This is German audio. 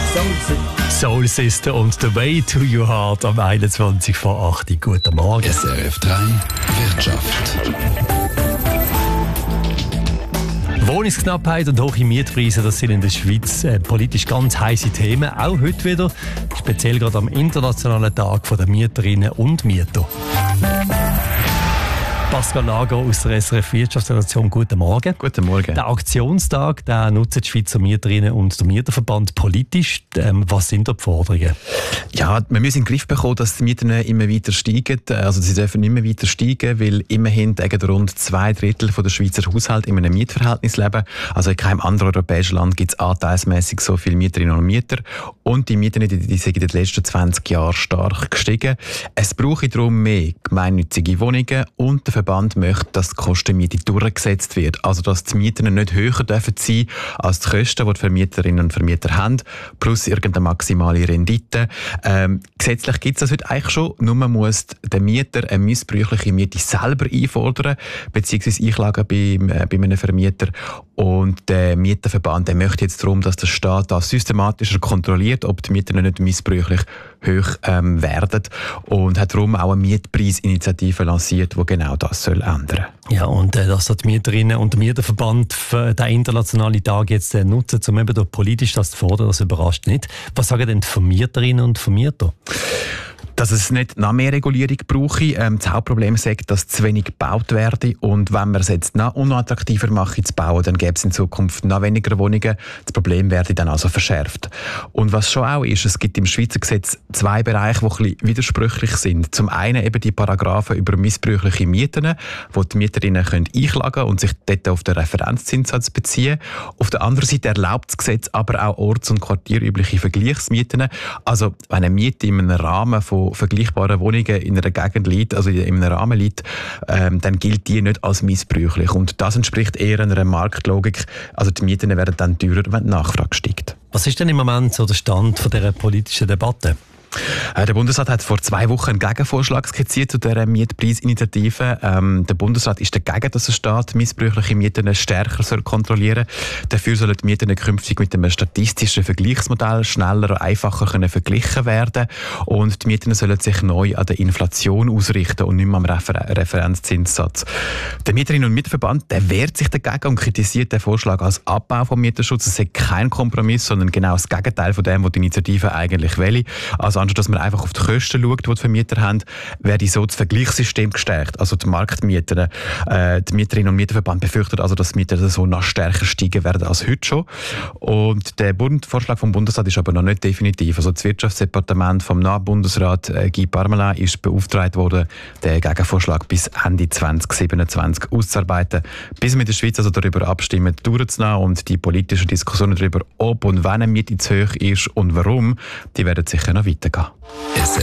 Soul Sister und The Way to Your Heart am 21 vor 8. Guten Morgen. SRF 3 Wirtschaft. Wohnungsknappheit und hohe Mietpreise, das sind in der Schweiz politisch ganz heiße Themen. Auch heute wieder, speziell gerade am Internationalen Tag der Mieterinnen und Mieter. Pascal Lager aus der SRF Wirtschaftsredaktion, guten Morgen. Guten Morgen. Der Aktionstag, den nutzen die Schweizer Mieterinnen und der Mieterverband politisch. Was sind da die Forderungen? Ja, wir müssen in den Griff bekommen, dass die Mieten immer weiter steigen. Also sie dürfen immer weiter steigen, weil immerhin rund 2/3 der Schweizer Haushalte in einem Mietverhältnis leben. Also in keinem anderen europäischen Land gibt es anteilsmässig so viele Mieterinnen und Mieter. Und die Mieten die sind in den letzten 20 Jahren stark gestiegen. Es braucht darum mehr gemeinnützige Wohnungen und der Verband möchte, dass die Kostenmiete durchgesetzt wird. Also dass die Mieten nicht höher dürfen sein als die Kosten, die die Vermieterinnen und Vermieter haben, plus irgendeine maximale Rendite. Gesetzlich gibt es das heute eigentlich schon, nur man muss den Mieter eine missbräuchliche Miete selber einfordern, beziehungsweise einklagen bei einem Vermieter. Und der Mieterverband der möchte jetzt darum, dass der Staat das systematischer kontrolliert, ob die Mieten nicht missbräuchlich hoch werden. Und hat darum auch eine Mietpreisinitiative lanciert, die genau das soll ändern. Ja, und dass die Mieterinnen und der Mieterverband für den internationalen Tag jetzt nutzen, um eben politisch das zu fordern, das überrascht nicht. Was sagen denn die Vermieterinnen und Vermieter? Dass es nicht noch mehr Regulierung brauche. Das Hauptproblem ist, dass zu wenig gebaut werde. Und wenn wir es jetzt noch unattraktiver machen zu bauen, dann gäbe es in Zukunft noch weniger Wohnungen. Das Problem werde dann also verschärft. Und was schon auch ist, es gibt im Schweizer Gesetz 2 Bereiche, die ein bisschen widersprüchlich sind. Zum einen eben die Paragraphen über missbräuchliche Mieten, wo die Mieterinnen einklagen können und sich dort auf den Referenzzinssatz beziehen. Auf der anderen Seite erlaubt das Gesetz aber auch orts- und quartierübliche Vergleichsmieten. Also wenn eine Miete in einem Rahmen von vergleichbaren Wohnungen in einer Gegend liegt, also in einem Rahmen liegt, dann gilt die nicht als missbräuchlich. Und das entspricht eher einer Marktlogik. Also die Mieten werden dann teurer, wenn die Nachfrage steigt. Was ist denn im Moment so der Stand von dieser politischen Debatte? Der Bundesrat hat vor 2 Wochen einen Gegenvorschlag skizziert zu dieser Mietpreisinitiative. Der Bundesrat ist dagegen, dass der Staat missbräuchliche Mieten stärker kontrollieren soll. Dafür sollen die Mieten künftig mit einem statistischen Vergleichsmodell schneller und einfacher verglichen werden. Und die Mieten sollen sich neu an der Inflation ausrichten und nicht mehr am Referenzzinssatz. Der Mieterinnen- und Mieterverband der wehrt sich dagegen und kritisiert den Vorschlag als Abbau vom Mieterschutz. Es ist kein Kompromiss, sondern genau das Gegenteil von dem, was die Initiative eigentlich will. Also anstatt dass man einfach auf die Kosten schaut, die die Vermieter haben, werde so das Vergleichssystem gestärkt. Also die Marktmieter, die Mieterinnen und Mieterverband befürchtet also, dass die Mieter so noch stärker steigen werden als heute schon. Und der Vorschlag vom Bundesrat ist aber noch nicht definitiv. Also das Wirtschaftsdepartement vom neuen Bundesrat Guy Parmelin ist beauftragt worden, den Gegenvorschlag bis Ende 2027 auszuarbeiten, bis wir in der Schweiz also darüber abstimmen, durchzunehmen und die politischen Diskussionen darüber, ob und wann eine Miete zu hoch ist und warum, die werden sicher noch weitergehen.